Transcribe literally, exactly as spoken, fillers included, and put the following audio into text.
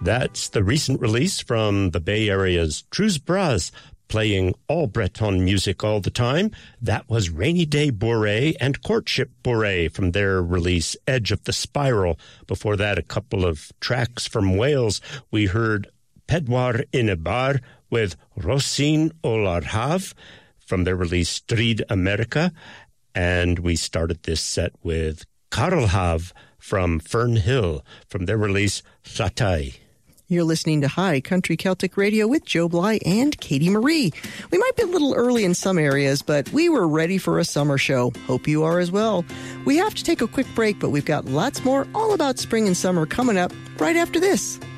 That's the recent release from the Bay Area's Trus Bras, playing all Breton music all the time. That was Rainy Day Bourrée and Courtship Bourrée from their release Edge of the Spiral. Before that, a couple of tracks from Wales. We heard Pedwar Inebar with Rosin Olarhav from their release Stryd America. And we started this set with Carlhav from Fern Hill from their release Llatau. You're listening to High Country Celtic Radio with Joe Bly and Katie Marie. We might be a little early in some areas, but we were ready for a summer show. Hope you are as well. We have to take a quick break, but we've got lots more all about spring and summer coming up right after this.